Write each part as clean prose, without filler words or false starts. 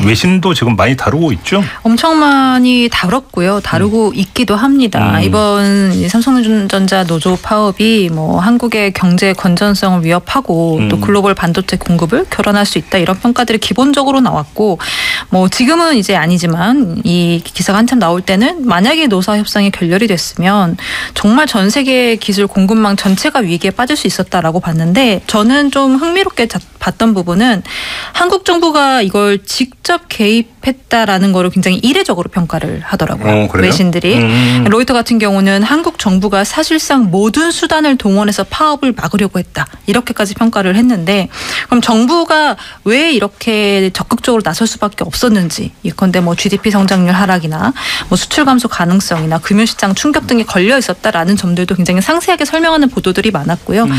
외신도 지금 많이 다루고 있죠? 엄청 많이 다뤘고요. 다루고 있기도 합니다. 이번 삼성전자 노조 파업이 뭐 한국의 경제 건전성을 위협하고 또 글로벌 반도체 공급을 결혼할 수 있다 이런 평가들이 기본적으로 나왔고 뭐 지금은 이제 아니지만 이 기사가 한참 나올 때는 만약에 노사 협상이 결렬이 됐으면 정말 전 세계 기술 공급망 전체가 위기에 빠질 수 있었다라고 봤는데 저는 좀 흥미롭게 봤던 부분은 한국 정부가 이걸 직접 개입했다라는 거를 굉장히 이례적으로 평가를 하더라고요. 외신들이. 로이터 같은 경우는 한국 정부가 사실상 모든 수단을 동원해서 파업을 막으려고 했다. 이렇게까지 평가를 했는데 그럼 정부가 왜 이렇게 적극적으로 나설 수밖에 없었는지 예컨대 뭐 GDP 성장률 하락이나 뭐 수출 감소 가능성이나 금융시장 충격 등이 걸려 있었다라는 점들도 굉장히 상세하게 설명하는 보도들이 많았고요.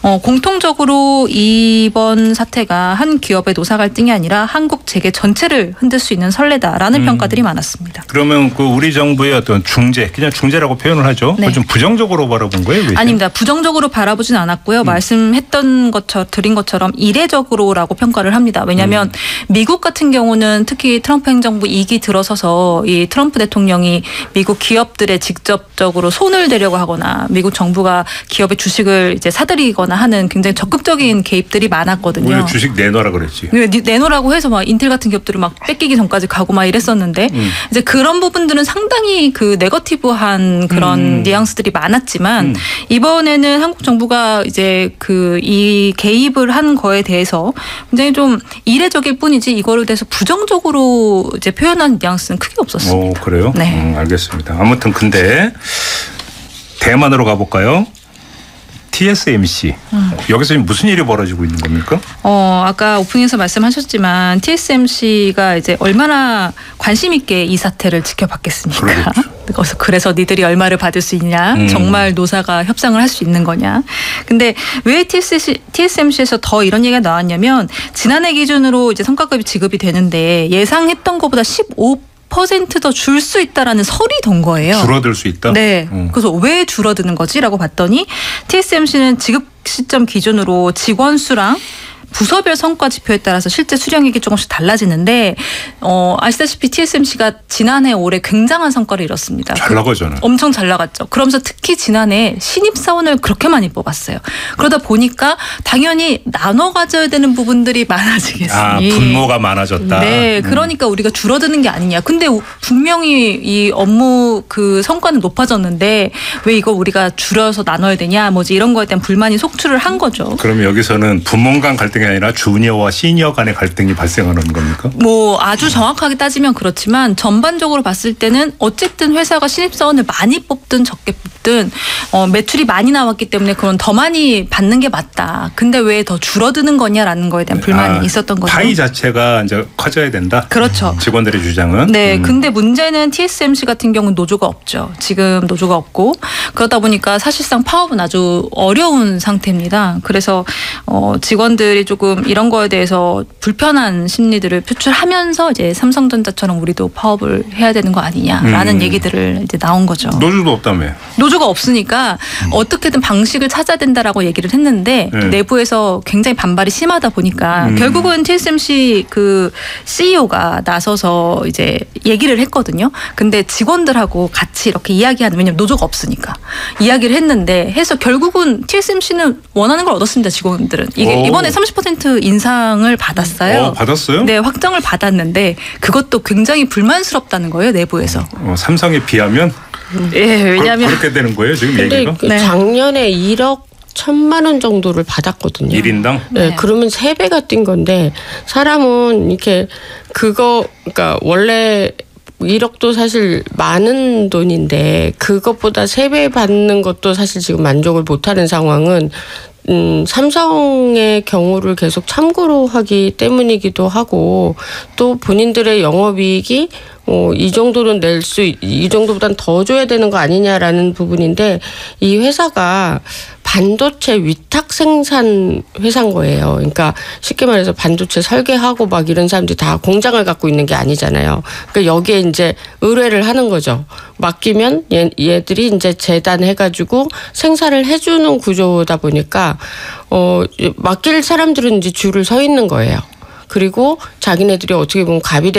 공통적으로 이번 사태가 한 기업의 노사 갈등이 아니라 한국 재계 전체를 흔들 수 있는 선례다라는 평가들이 많았습니다. 그러면 그 우리 정부의 어떤 중재, 그냥 중재라고 표현을 하죠. 네. 좀 부정적으로 바라본 거예요? 외신? 아닙니다. 부정적으로 바라보진 않았고요. 말씀했던 것처럼 드린 것처럼 이례적으로라고 평가를 합니다. 왜냐하면 미국 같은 경우는 특히 트럼프 행정부 2기 들어서서 이 트럼프 대통령이 미국 기업들에 직접적으로 손을 대려고 하거나 미국 정부가 기업의 주식을 이제 사들이거나 하는 굉장히 적극적인 개입들이 많았거든요. 오히려 주식 내놔라 그랬지. 내놓으라고 해서 막 인텔 같은 기업들을 막 뺏기기 전까지 가고 막 이랬었는데 이제 그런 부분들은 상당히 그 네거티브한 그런 뉘앙스들이 많았지만 이번에는 한국 정부가 이제 그 이 개입을 한 거에 대해서 굉장히 좀 이례적일 뿐이지 이거를 대해서 부정적으로 이제 표현한 뉘앙스는 크게 없었습니다. 오, 그래요? 네. 알겠습니다. 아무튼 근데 대만으로 가볼까요? TSMC. 여기서 지금 무슨 일이 벌어지고 있는 겁니까? 아까 오프닝에서 말씀하셨지만 TSMC가 이제 얼마나 관심 있게 이 사태를 지켜봤겠습니까? 그래서 니들이 얼마를 받을 수 있냐? 정말 노사가 협상을 할 수 있는 거냐? 근데 왜 TSMC에서 더 이런 얘기가 나왔냐면 지난해 기준으로 이제 성과급이 지급이 되는데 예상했던 것보다 15% 더 줄 수 있다라는 설이 돈 거예요. 줄어들 수 있다? 네. 그래서 왜 줄어드는 거지라고 봤더니 TSMC는 지급 시점 기준으로 직원 수랑 부서별 성과 지표에 따라서 실제 수령액이 조금씩 달라지는데 아시다시피 TSMC가 지난해 올해 굉장한 성과를 이뤘습니다. 잘 나가잖아요. 엄청 잘 나갔죠. 그러면서 특히 지난해 신입사원을 그렇게 많이 뽑았어요. 그러다 보니까 당연히 나눠 가져야 되는 부분들이 많아지겠으니. 분모가 많아졌다. 네. 그러니까 우리가 줄어드는 게 아니냐. 근데 분명히 이 업무 그 성과는 높아졌는데 왜 이거 우리가 줄여서 나눠야 되냐. 뭐지 이런 거에 대한 불만이 속출을 한 거죠. 그럼 여기서는 부문 간 갈등이 아니라 주니어와 시니어 간의 갈등이 발생하는 겁니까? 뭐 아주 정확하게 따지면 그렇지만 전반적으로 봤을 때는 어쨌든 회사가 신입사원을 많이 뽑든 적게 뽑든 매출이 많이 나왔기 때문에 그건 더 많이 받는 게 맞다. 근데 왜 더 줄어드는 거냐라는 거에 대한 불만이 있었던 거죠. 파이 자체가 이제 커져야 된다. 그렇죠. 직원들의 주장은. 네. 근데 문제는 TSMC 같은 경우는 노조가 없죠. 지금 노조가 없고 그러다 보니까 사실상 파업은 아주 어려운 상태입니다. 그래서 직원들이 조금 이런 거에 대해서 불편한 심리들을 표출하면서 이제 삼성전자처럼 우리도 파업을 해야 되는 거 아니냐라는 얘기들을 이제 나온 거죠. 노조도 없다며. 노조가 없으니까 어떻게든 방식을 찾아야 된다라고 얘기를 했는데 내부에서 굉장히 반발이 심하다 보니까 결국은 TSMC 그 CEO가 나서서 이제 얘기를 했거든요. 근데 직원들하고 같이 이렇게 이야기하는 왜냐면 노조가 없으니까 이야기를 했는데 해서 결국은 TSMC는 원하는 걸 얻었습니다. 직원들은 이게 이번에 30% 인상을 받았어요. 받았어요? 네, 확정을 받았는데 그것도 굉장히 불만스럽다는 거예요. 내부에서. 삼성에 비하면? 예, 왜냐하면 그렇게 되는 거예요. 지금 얘기가? 근데 작년에 1억 1,000만 원 정도를 받았거든요. 1인당? 네, 그러면 3배가 뛴 건데 사람은 이렇게 그러니까 원래 1억도 사실 많은 돈인데 그것보다 3배 받는 것도 사실 지금 만족을 못하는 상황은 삼성의 경우를 계속 참고로 하기 때문이기도 하고 또 본인들의 영업이익이 이 정도는 이 정도보단 더 줘야 되는 거 아니냐라는 부분인데 이 회사가 반도체 위탁 생산 회사인 거예요. 그러니까 쉽게 말해서 반도체 설계하고 막 이런 사람들이 다 공장을 갖고 있는 게 아니잖아요. 그러니까 여기에 이제 의뢰를 하는 거죠. 맡기면 얘들이 이제 재단해가지고 생산을 해주는 구조다 보니까 맡길 사람들은 이제 줄을 서 있는 거예요. 그리고 자기네들이 어떻게 보면 갑이